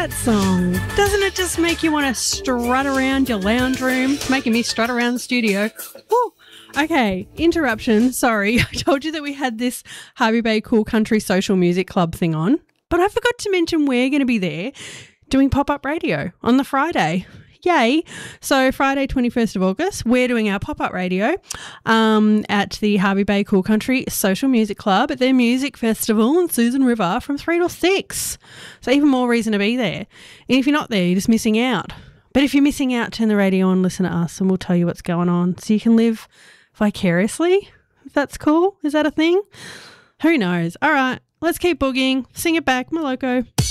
that song? Doesn't it just make you want to strut around your lounge room? It's making me strut around the studio. Woo. Okay, interruption. Sorry. I told you that we had this Hervey Bay Cool Country Social Music Club thing on, but I forgot to mention we're going to be there doing pop-up radio on the Friday. Yay. So Friday, 21st of August, we're doing our pop-up radio at the Hervey Bay Cool Country Social Music Club at their music festival in Susan River from 3 till 6. So even more reason to be there. And if you're not there, you're just missing out. But if you're missing out, turn the radio on, listen to us, and we'll tell you what's going on so you can live vicariously. If that's cool. Is that a thing? Who knows? All right, let's keep boogieing. Sing it back, Moloko.